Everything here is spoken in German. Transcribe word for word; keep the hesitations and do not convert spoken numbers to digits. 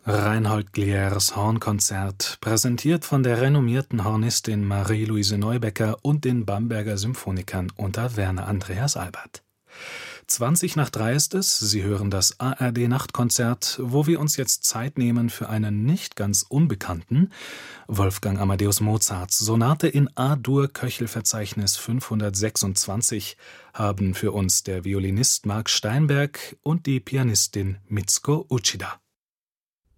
Reinhold Gliers Hornkonzert, präsentiert von der renommierten Hornistin Marie-Louise Neubecker und den Bamberger Symphonikern unter Werner Andreas Albert. zwanzig nach drei ist es, Sie hören das A R D-Nachtkonzert, wo wir uns jetzt Zeit nehmen für einen nicht ganz unbekannten Wolfgang Amadeus Mozarts Sonate in A-Dur-Köchelverzeichnis fünfhundertsechsundzwanzig haben für uns der Violinist Marc Steinberg und die Pianistin Mitsuko Uchida.